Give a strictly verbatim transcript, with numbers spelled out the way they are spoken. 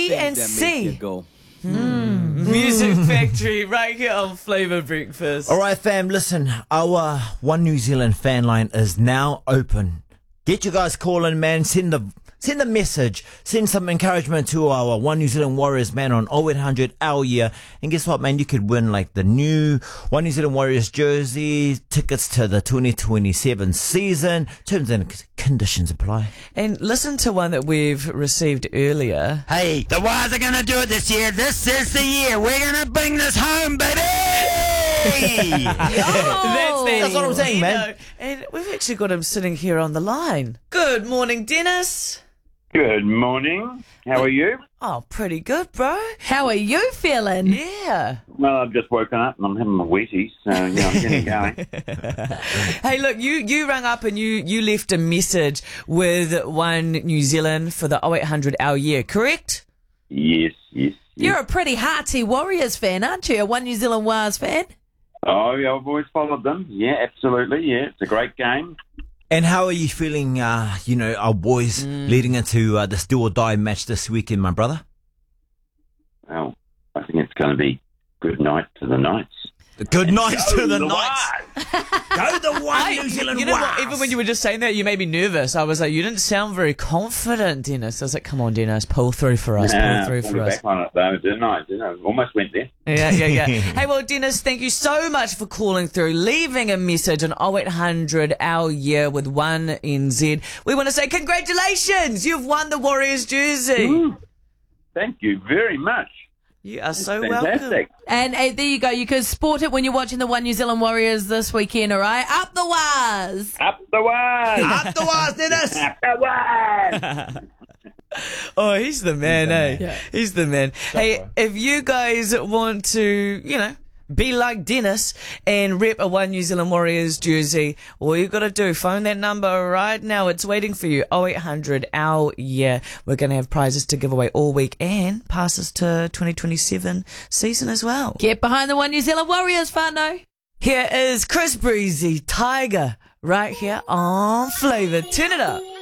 B and that C. make you go. Mm. Music Factory right here on Flavour Breakfast. All right, fam, listen. Our One New Zealand fan line is now open. Get you guys calling, man. Send the send a message. Send some encouragement to our One New Zealand Warriors, man, on oh eight hundred our year. And guess what, man? You could win like the new One New Zealand Warriors jersey, tickets to the twenty twenty-seven season. Terms and conditions apply. And listen to one that we've received earlier. Hey, the Wires are going to do it this year. This is the year. We're going to bring this home, baby. That's, That's what I'm saying, man. know, and we've actually got him sitting here on the line. Good morning, Dennis. Good morning. How are you? Oh, pretty good, bro. How are you feeling? Yeah. Well, I've just woken up and I'm having my Wheaties, so yeah, I'm getting going. Hey, look, you, you rang up and you, you left a message with One New Zealand for the oh eight hundred our year, correct? Yes, yes, yes. You're a pretty hearty Warriors fan, aren't you? A One New Zealand Wars fan? Oh, yeah, I've always followed them. Yeah, absolutely. Yeah, it's a great game. And how are you feeling, uh, you know, our boys Mm. leading into uh, this do or die match this weekend, my brother? Well, I think it's going to be good night to the Knights. Good night Go to the, the Knights. Go the One I- New Zealand you know what? Wars. Even when you were just saying that, you made me nervous. I was like, you didn't sound very confident, Dennis. I was like, come on, Dennis, pull through for us, pull Nah, through pulled for it us. back on it, though, didn't I? Didn't I? Almost went there. Yeah, yeah, yeah. Hey, well, Dennis, thank you so much for calling through, leaving a message on oh eight hundred our year with one N Z. We want to say congratulations. You've won the Warriors jersey. Ooh, thank you very much. You are so welcome. Fantastic. And uh, there you go. You can sport it when you're watching the One New Zealand Warriors this weekend, all right? Up the Wars! Up the Wires! Up the Wars, Dennis. Up the Wires! Oh, he's the man, eh? Yeah. He's the man. Hey, if you guys want to, you know, be like Dennis and rep a One New Zealand Warriors jersey, all you got to do, phone that number right now. It's waiting for you. oh eight hundred our year. We're going to have prizes to give away all week and passes to twenty twenty-seven season as well. Get behind the One New Zealand Warriors, whānau. Here is Chris Breezy, Tiger, right here on Flavour. Turn it up.